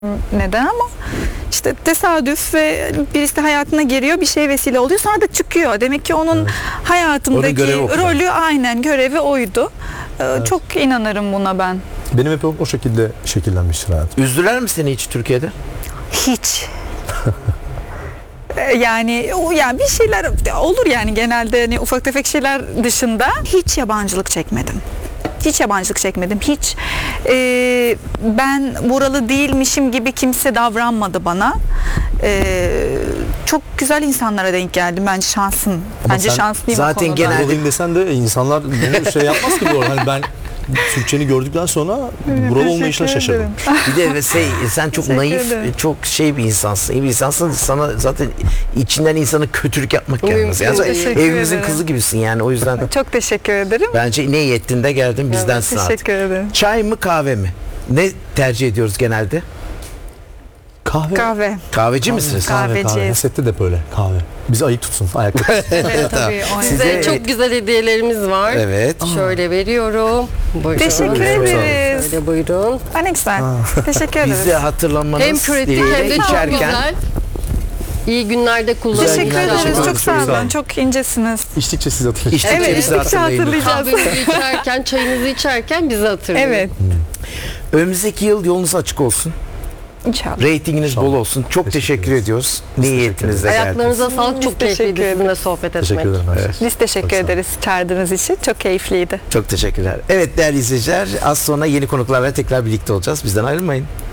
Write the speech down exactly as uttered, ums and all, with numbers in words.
neden ama işte tesadüf ve birisi hayatına giriyor, bir şey vesile oluyor, sonra da çıkıyor. Demek ki onun Evet. hayatımdaki Onun görevi o kadar. rolü, aynen görevi oydu. Ee, Evet. Çok inanırım buna ben. Benim hep o, o şekilde şekillenmiştir hayatım. Üzdüler mi seni hiç Türkiye'de? Hiç. Ee, Yani o yani bir şeyler olur yani, genelde hani ufak tefek şeyler dışında hiç yabancılık çekmedim. Hiç yabancılık çekmedim. Hiç e, ben buralı değilmişim gibi kimse davranmadı bana. E, çok güzel insanlara denk geldim. Bence şansım. Ama Bence sen şanslıyım zaten o konuda. genel- Buralıyım desen de insanlar bunu şey yapmaz ki bu arada. Hani ben Türkçeni gördükten sonra buralı olmayışına Teşekkür şaşırdım. ederim. Bir de ve şey, sen çok Teşekkür naif, ederim. çok şey bir insansın. İyi bir insansın. Sana zaten içinden insanı kötülük yapmak gelmez. Yani Teşekkür evimizin ederim. kızı gibisin yani, o yüzden Çok teşekkür ederim. bence ne iyi ettin de geldin, bizdensin artık. Teşekkür ederim. Çay mı kahve mi? Ne tercih ediyoruz genelde? Kahve. Kahve. Kahveci misiniz? Kahve. Kahve, kahve. Kahveciyiz. Sette de böyle kahve. Bizi ayık tutsun ayakta. Evet, tabii. o- Size- Size çok güzel hediyelerimiz var. Evet. Şöyle veriyorum. Buyurun. Teşekkür Evet, ederiz. Şöyle buyurun. Ay, ne güzel. Teşekkür ederiz. Bizi hatırlamanız Hem pratik dileğiyle hem de çok içerken güzel. İyi günlerde kullanın. Güzel Teşekkür günler, ederiz. teşekkür Çok ederiz. sağ Sağ olun. olun. Çok incesiniz. İçtikçe siz hatırlayın. İçtikçe Evet, bizi içtikçe hatırlayın. hatırlayacağız. Kahvenizi içerken, çayınızı içerken bizi hatırlayın. Evet. Önümüzdeki yıl yolunuz açık olsun. İnşallah. Reytinginiz İnşallah. bol olsun. Çok Teşekkür teşekkür ederiz. ediyoruz. Biz teşekkür Niyetinizle geldiniz. Ayaklarınıza sağlık. Biz Çok teşekkür keyifliydi ederiz. sizinle sohbet etmek. Teşekkür ederim. her şey. Biz teşekkür Çok sağ olun. ederiz çağırdığınız için. Çok keyifliydi. Çok teşekkürler. Evet değerli izleyiciler, az sonra yeni konuklarla tekrar birlikte olacağız. Bizden ayrılmayın.